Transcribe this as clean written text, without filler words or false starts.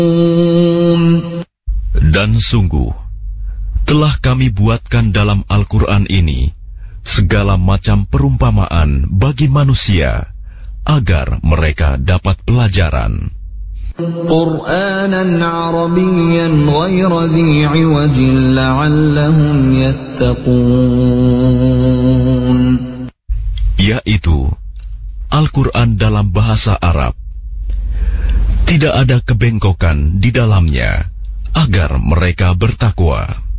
Dan sungguh, telah kami buatkan dalam Al-Quran ini segala macam perumpamaan bagi manusia, agar mereka dapat pelajaran. Qur'anan Arabiyyan ghaira dhi 'iwajin la'allahum yattaqun. Yaitu Al-Quran dalam bahasa Arab, tidak ada kebengkokan di dalamnya, agar mereka bertakwa.